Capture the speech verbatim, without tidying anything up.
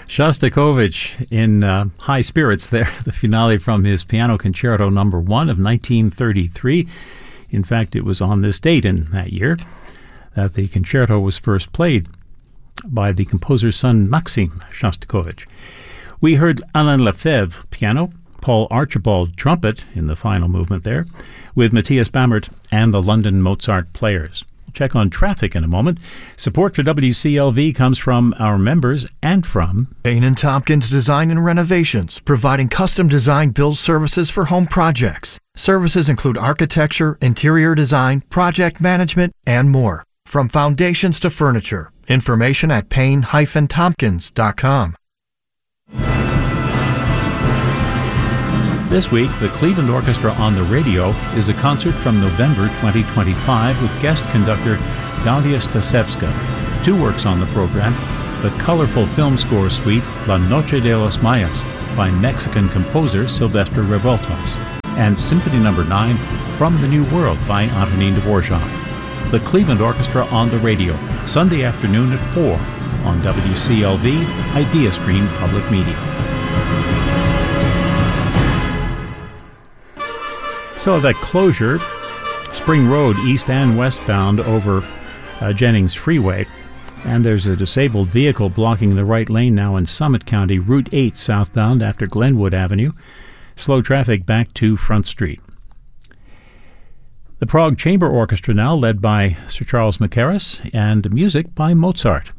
Shostakovich in uh, high spirits there, the finale from his Piano Concerto number one of nineteen thirty-three. In fact, it was on this date in that year that the concerto was first played by the composer's son, Maxim Shostakovich. We heard Alain Lefebvre, piano, Paul Archibald, trumpet, in the final movement there, with Matthias Bammert and the London Mozart Players. We'll check on traffic in a moment. Support for W C L V comes from our members and from Payne and Tompkins Design and Renovations, providing custom design build services for home projects. Services include architecture, interior design, project management, and more. From foundations to furniture. Information at payne dash tompkins dot com. This week, the Cleveland Orchestra on the Radio is a concert from November twenty twenty-five with guest conductor Dalia Stasevska. Two works on the program: the colorful film score suite La Noche de los Mayas by Mexican composer Silvestre Revueltas, and Symphony Number nine From the New World by Antonin Dvorak. The Cleveland Orchestra on the Radio, Sunday afternoon at four on W C L V IdeaStream Public Media. So that closure, Spring Road east and westbound over uh, Jennings Freeway, and there's a disabled vehicle blocking the right lane now in Summit County, Route eight southbound after Glenwood Avenue. Slow traffic back to Front Street. The Prague Chamber Orchestra now, led by Sir Charles Mackerras, and music by Mozart.